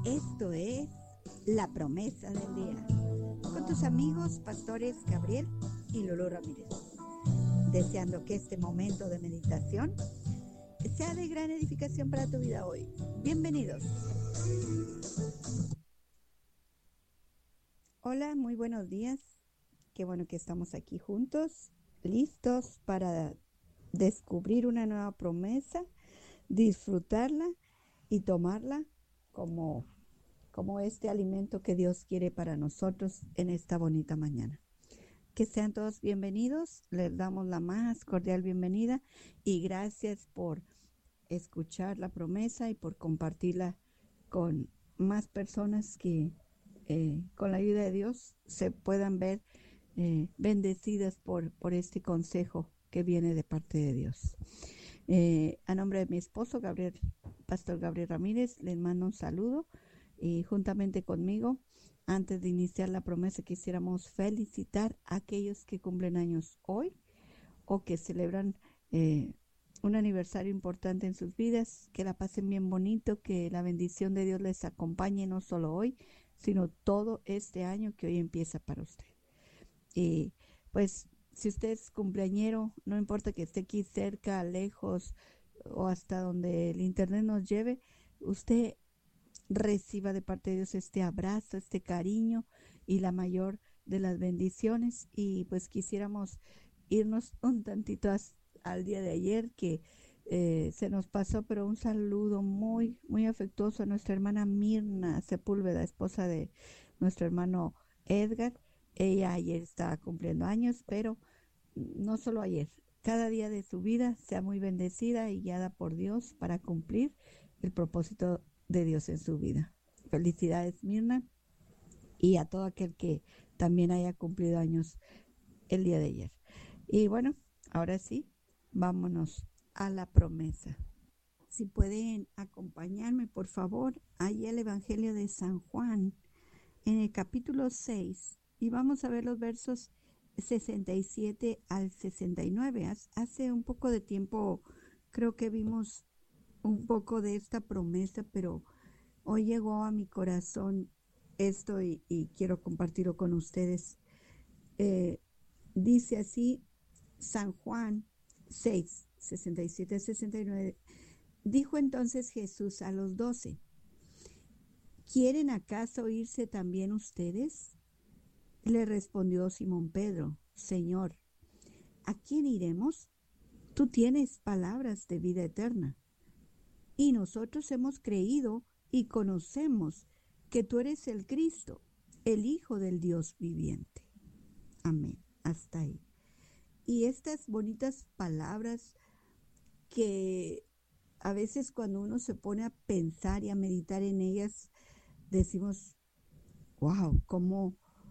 Esto es La Promesa del Día, con tus amigos pastores Gabriel y Lolo Ramírez, deseando que este momento de meditación sea de gran edificación para tu vida hoy. Bienvenidos. Hola, muy buenos días. Qué bueno que estamos aquí juntos, listos para descubrir una nueva promesa, disfrutarla y tomarla como este alimento que Dios quiere para nosotros en esta bonita mañana. Que sean todos bienvenidos, les damos la más cordial bienvenida y gracias por escuchar la promesa y por compartirla con más personas que con la ayuda de Dios se puedan ver bendecidas por este consejo que viene de parte de Dios. A nombre de mi esposo, Pastor Gabriel Ramírez, les mando un saludo y juntamente conmigo, antes de iniciar la promesa, quisiéramos felicitar a aquellos que cumplen años hoy o que celebran un aniversario importante en sus vidas, que la pasen bien bonito, que la bendición de Dios les acompañe no solo hoy, sino todo este año que hoy empieza para usted. Y pues si usted es cumpleañero, no importa que esté aquí cerca, lejos o hasta donde el internet nos lleve, usted reciba de parte de Dios este abrazo, este cariño y la mayor de las bendiciones. Y pues quisiéramos irnos un tantito al día de ayer que se nos pasó, pero un saludo muy, muy afectuoso a nuestra hermana Mirna Sepúlveda, esposa de nuestro hermano Edgar. Ella ayer estaba cumpliendo años, pero no solo ayer, cada día de su vida sea muy bendecida y guiada por Dios para cumplir el propósito de Dios en su vida. Felicidades, Mirna, y a todo aquel que también haya cumplido años el día de ayer. Y bueno, ahora sí, vámonos a la promesa. Si pueden acompañarme, por favor, ahí el Evangelio de San Juan, en el capítulo 6, y vamos a ver los versos 67 al 69. Hace un poco de tiempo creo que vimos un poco de esta promesa, pero hoy llegó a mi corazón esto y quiero compartirlo con ustedes. Dice así San Juan 6, 67 al 69. Dijo entonces Jesús a los 12: ¿quieren acaso irse también ustedes? Le respondió Simón Pedro: Señor, ¿a quién iremos? Tú tienes palabras de vida eterna. Y nosotros hemos creído y conocemos que tú eres el Cristo, el Hijo del Dios viviente. Amén. Hasta ahí. Y estas bonitas palabras que a veces cuando uno se pone a pensar y a meditar en ellas, decimos, wow, cómo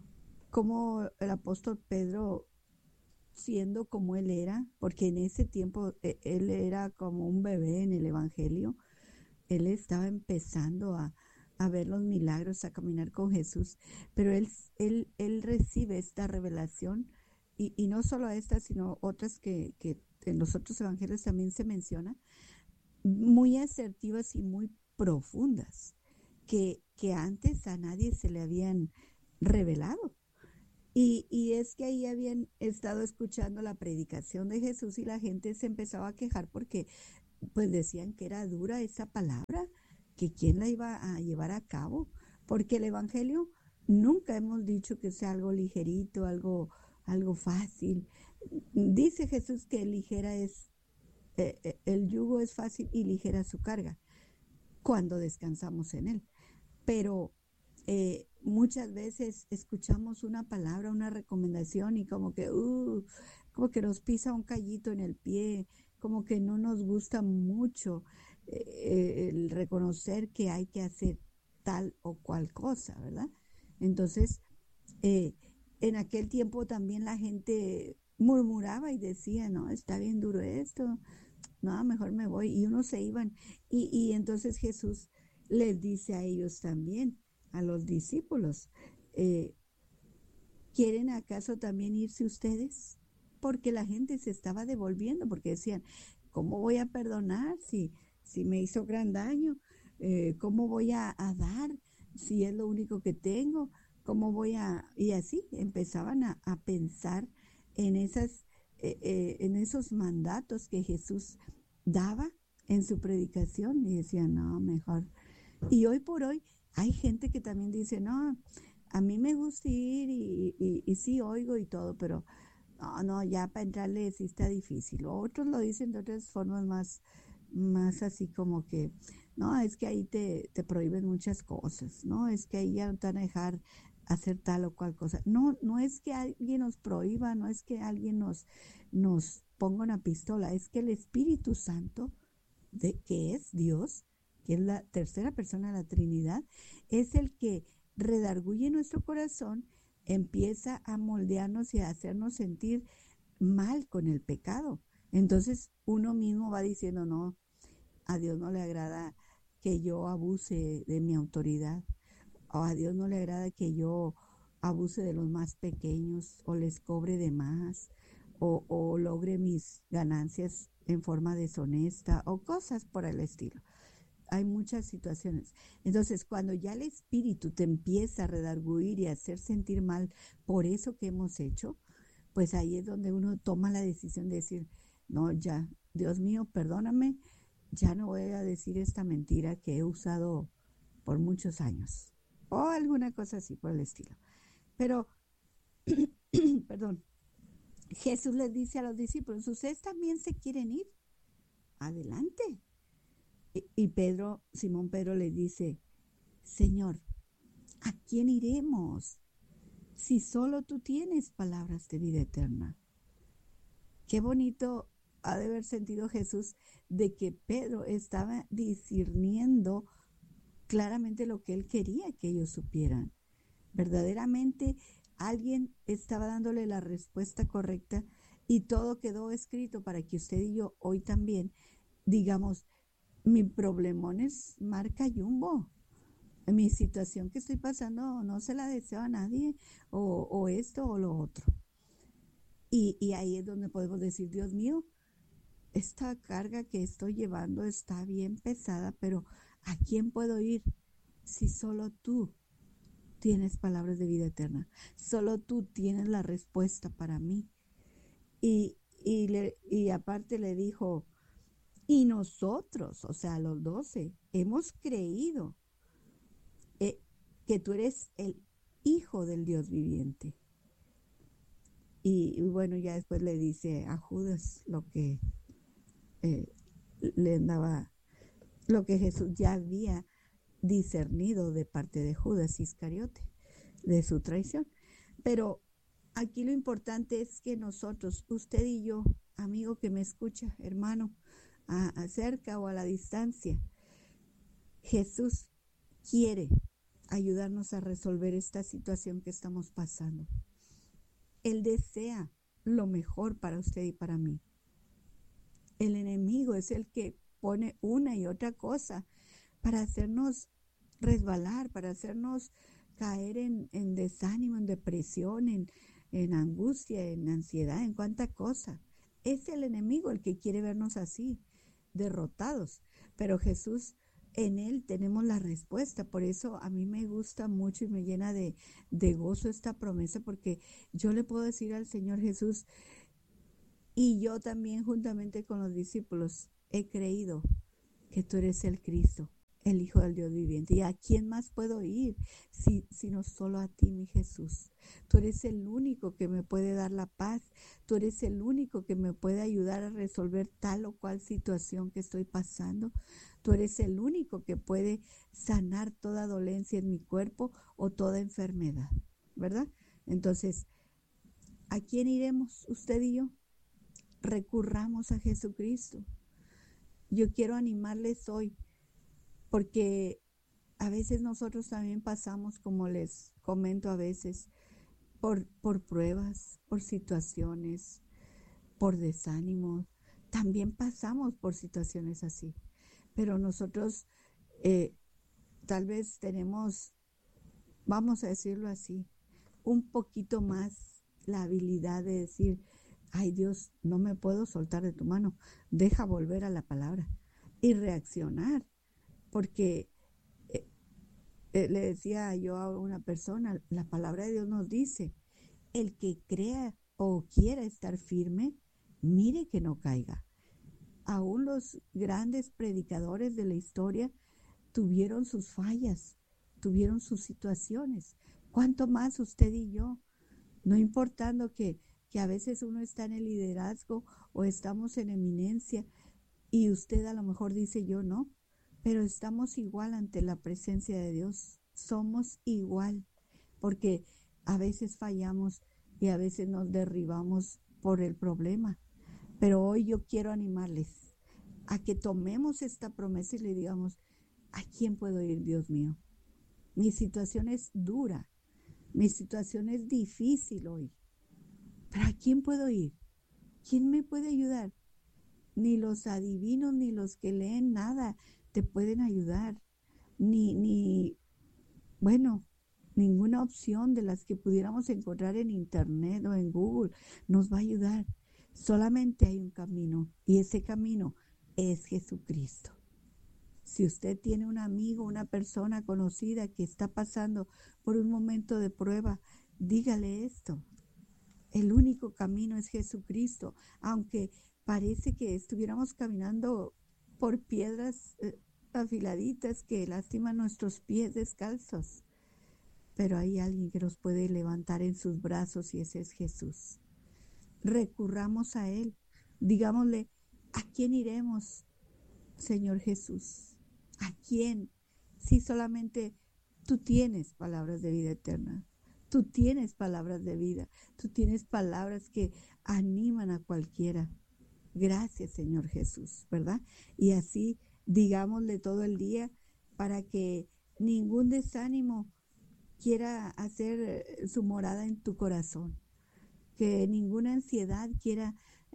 el apóstol Pedro, siendo como él era, porque en ese tiempo él era como un bebé en el Evangelio, él estaba empezando a ver los milagros, a caminar con Jesús, pero él recibe esta revelación y no solo esta, sino otras que en los otros evangelios también se menciona, muy asertivas y muy profundas, que antes a nadie se le habían revelado. Y es que ahí habían estado escuchando la predicación de Jesús y la gente se empezaba a quejar porque pues decían que era dura esa palabra, que quién la iba a llevar a cabo, porque el Evangelio nunca hemos dicho que sea algo ligerito, algo fácil. Dice Jesús que ligera es, el yugo es fácil y ligera su carga cuando descansamos en él. Pero muchas veces escuchamos una palabra, una recomendación y como que nos pisa un callito en el pie, como que no nos gusta mucho el reconocer que hay que hacer tal o cual cosa, ¿verdad? Entonces, en aquel tiempo también la gente murmuraba y decía, no, está bien duro esto, no, mejor me voy. Y unos se iban. Y entonces Jesús les dice a ellos también, a los discípulos, ¿quieren acaso también irse ustedes? Porque la gente se estaba devolviendo, porque decían, ¿cómo voy a perdonar si me hizo gran daño? ¿Cómo voy a dar si es lo único que tengo, ¿cómo voy a...? Y así empezaban a pensar en en esos mandatos que Jesús daba en su predicación y decían, no, mejor. Y hoy por hoy hay gente que también dice, no, a mí me gusta ir y sí oigo y todo, pero no, ya para entrarle sí está difícil. Otros lo dicen de otras formas más así como que, no, es que ahí te prohíben muchas cosas, ¿no? Es que ahí ya no te van a dejar hacer tal o cual cosa. No, no es que alguien nos prohíba, no es que alguien nos ponga una pistola, es que el Espíritu Santo, que es Dios, que es la tercera persona de la Trinidad, es el que redarguye nuestro corazón, empieza a moldearnos y a hacernos sentir mal con el pecado. Entonces uno mismo va diciendo, no, a Dios no le agrada que yo abuse de mi autoridad, o a Dios no le agrada que yo abuse de los más pequeños o les cobre de más o logre mis ganancias en forma deshonesta o cosas por el estilo. Hay muchas situaciones. Entonces, cuando ya el espíritu te empieza a redarguir y a hacer sentir mal por eso que hemos hecho, pues ahí es donde uno toma la decisión de decir, no, ya, Dios mío, perdóname, ya no voy a decir esta mentira que he usado por muchos años. O alguna cosa así por el estilo. Pero, perdón, Jesús les dice a los discípulos, ustedes también se quieren ir, adelante. Y Pedro, Simón Pedro les dice, Señor, ¿a quién iremos? Si solo tú tienes palabras de vida eterna. Qué bonito ha de haber sentido Jesús de que Pedro estaba discerniendo claramente lo que él quería que ellos supieran. Verdaderamente alguien estaba dándole la respuesta correcta y todo quedó escrito para que usted y yo hoy también digamos, mi problemón es marca Jumbo. Mi situación que estoy pasando no se la deseo a nadie o esto o lo otro. Y ahí es donde podemos decir, Dios mío, esta carga que estoy llevando está bien pesada, pero ¿a quién puedo ir si solo tú tienes palabras de vida eterna? Solo tú tienes la respuesta para mí. Y aparte le dijo, y nosotros, o sea, los 12, hemos creído eh, que tú eres el Hijo del Dios viviente. Y bueno, ya después le dice a Judas lo que eh, le andaba, lo que Jesús ya había discernido de parte de Judas Iscariote, de su traición. Pero aquí lo importante es que nosotros, usted y yo, amigo que me escucha, hermano, cerca o a la distancia, Jesús quiere ayudarnos a resolver esta situación que estamos pasando. Él desea lo mejor para usted y para mí. El enemigo es el que pone una y otra cosa para hacernos resbalar, para hacernos caer en desánimo, en depresión, en angustia, en ansiedad, en cuánta cosa. Es el enemigo el que quiere vernos así, derrotados. Pero Jesús, en Él tenemos la respuesta. Por eso a mí me gusta mucho y me llena de gozo esta promesa, porque yo le puedo decir al Señor Jesús, y yo también juntamente con los discípulos he creído que tú eres el Cristo, el Hijo del Dios viviente. ¿Y a quién más puedo ir sino solo a ti, mi Jesús? Tú eres el único que me puede dar la paz. Tú eres el único que me puede ayudar a resolver tal o cual situación que estoy pasando. Tú eres el único que puede sanar toda dolencia en mi cuerpo o toda enfermedad, ¿verdad? Entonces, ¿a quién iremos usted y yo? Recurramos a Jesucristo. Yo quiero animarles hoy porque a veces nosotros también pasamos, como les comento a veces, por pruebas, por situaciones, por desánimo. También pasamos por situaciones así. Pero nosotros eh, tal vez tenemos, vamos a decirlo así, un poquito más la habilidad de decir, ay Dios, no me puedo soltar de tu mano, deja volver a la palabra y reaccionar, porque le decía yo a una persona, la palabra de Dios nos dice, el que crea o quiera estar firme, mire que no caiga. Aún los grandes predicadores de la historia tuvieron sus fallas, tuvieron sus situaciones. ¿Cuánto más usted y yo? No importando que a veces uno está en el liderazgo o estamos en eminencia y usted a lo mejor dice yo no, pero estamos igual ante la presencia de Dios. Somos igual, porque a veces fallamos y a veces nos derribamos por el problema. Pero hoy yo quiero animarles a que tomemos esta promesa y le digamos, ¿a quién puedo ir, Dios mío? Mi situación es dura, mi situación es difícil hoy, pero ¿a quién puedo ir? ¿Quién me puede ayudar? Ni los adivinos ni los que leen nada te pueden ayudar, ni bueno, ninguna opción de las que pudiéramos encontrar en internet o en Google nos va a ayudar. Solamente hay un camino y ese camino es Jesucristo. Si usted tiene un amigo, una persona conocida que está pasando por un momento de prueba, dígale esto. El único camino es Jesucristo, aunque parece que estuviéramos caminando por piedras afiladitas que lastiman nuestros pies descalzos. Pero hay alguien que nos puede levantar en sus brazos y ese es Jesús. Recurramos a Él. Digámosle, ¿a quién iremos, Señor Jesús? ¿A quién? Si solamente tú tienes palabras de vida eterna. Tú tienes palabras de vida. Tú tienes palabras que animan a cualquiera. Gracias, Señor Jesús, ¿verdad? Y así digámosle todo el día para que ningún desánimo quiera hacer su morada en tu corazón, que ninguna ansiedad quiera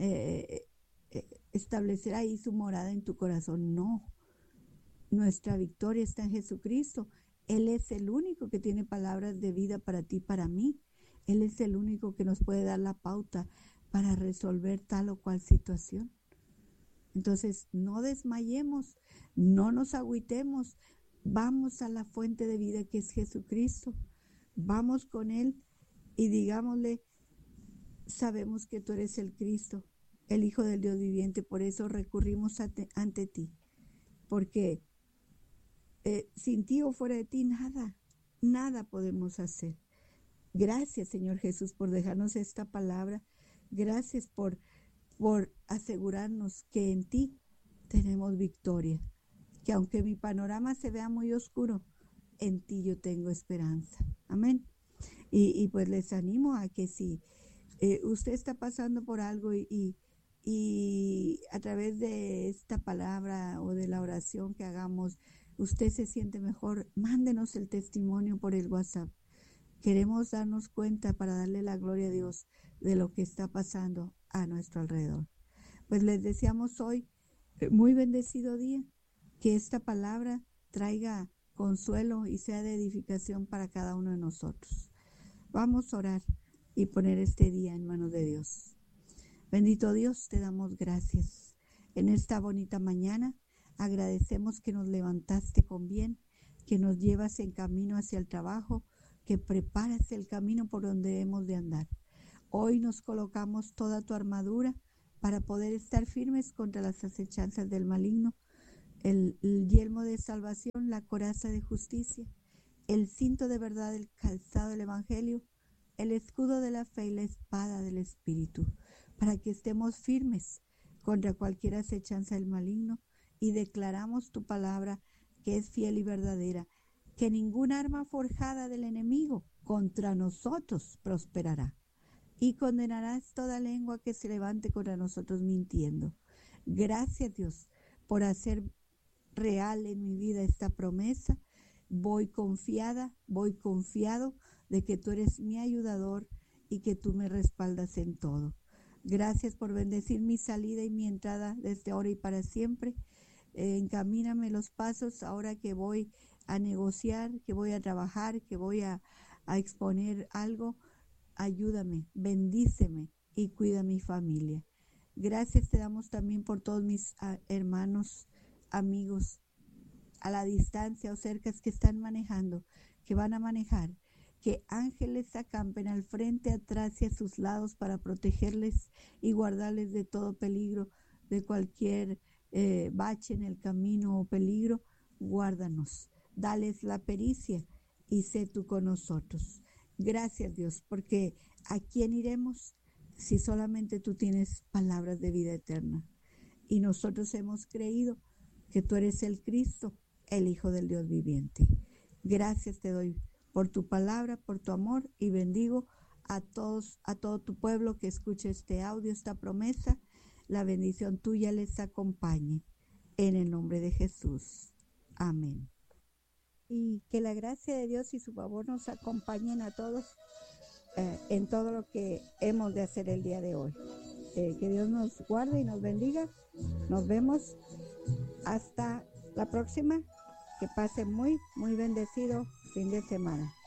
establecer ahí su morada en tu corazón. No, nuestra victoria está en Jesucristo. Él es el único que tiene palabras de vida para ti, para mí. Él es el único que nos puede dar la pauta para resolver tal o cual situación. Entonces, no desmayemos, no nos agüitemos, vamos a la fuente de vida que es Jesucristo, vamos con Él y digámosle, sabemos que tú eres el Cristo, el Hijo del Dios viviente, por eso recurrimos ante ti, porque sin ti o fuera de ti nada podemos hacer. Gracias, Señor Jesús, por dejarnos esta palabra, gracias por asegurarnos que en ti tenemos victoria, que aunque mi panorama se vea muy oscuro, en ti yo tengo esperanza. Amén. Y pues les animo a que si usted está pasando por algo y a través de esta palabra o de la oración que hagamos, usted se siente mejor, mándenos el testimonio por el WhatsApp. Queremos darnos cuenta para darle la gloria a Dios de lo que está pasando a nuestro alrededor. Pues les deseamos hoy muy bendecido día, que esta palabra traiga consuelo y sea de edificación para cada uno de nosotros. Vamos a orar y poner este día en manos de Dios. Bendito Dios, te damos gracias. En esta bonita mañana agradecemos que nos levantaste con bien, que nos llevas en camino hacia el trabajo, que preparas el camino por donde hemos de andar. Hoy nos colocamos toda tu armadura para poder estar firmes contra las acechanzas del maligno, el yelmo de salvación, la coraza de justicia, el cinto de verdad, el calzado del evangelio, el escudo de la fe y la espada del Espíritu, para que estemos firmes contra cualquier acechanza del maligno y declaramos tu palabra que es fiel y verdadera, que ningún arma forjada del enemigo contra nosotros prosperará y condenarás toda lengua que se levante contra nosotros mintiendo. Gracias, Dios, por hacer real en mi vida esta promesa. Voy confiada, voy confiado de que tú eres mi ayudador y que tú me respaldas en todo. Gracias por bendecir mi salida y mi entrada desde ahora y para siempre. Encamíname los pasos ahora que voy a negociar, que voy a trabajar, que voy a exponer algo. Ayúdame, bendíceme y cuida a mi familia. Gracias te damos también por todos mis hermanos, amigos a la distancia o cerca que están manejando, que van a manejar, que ángeles acampen al frente, atrás y a sus lados para protegerles y guardarles de todo peligro, de cualquier bache en el camino o peligro. Guárdanos, dales la pericia y sé tú con nosotros. Gracias, Dios, porque ¿a quién iremos si solamente tú tienes palabras de vida eterna? Y nosotros hemos creído que tú eres el Cristo, el Hijo del Dios viviente. Gracias te doy por tu palabra, por tu amor, y bendigo a todo tu pueblo que escuche este audio, esta promesa. La bendición tuya les acompañe. En el nombre de Jesús. Amén. Y que la gracia de Dios y su favor nos acompañen a todos en todo lo que hemos de hacer el día de hoy. Que Dios nos guarde y nos bendiga. Nos vemos hasta la próxima. Que pase muy bendecido fin de semana.